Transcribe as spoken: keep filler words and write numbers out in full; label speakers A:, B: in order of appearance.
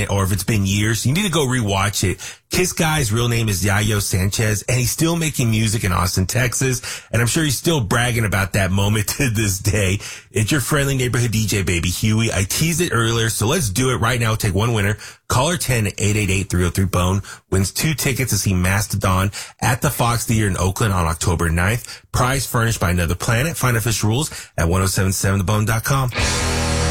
A: or if it's been years, you need to go rewatch it. Kiss Guy's real name is Yayo Sanchez, and he's still making music in Austin, Texas. And I'm sure he's still bragging about that moment to this day. It's your friendly neighborhood D J, baby, Huey. I teased it earlier, so let's do it right now. Take one winner. Caller ten, eight eight eight, three oh three, bone wins two tickets to see Mastodon at the Fox Theater in Oakland on October ninth. Prize furnished by Another Planet. Find official rules at ten seventy-seven the bone dot com.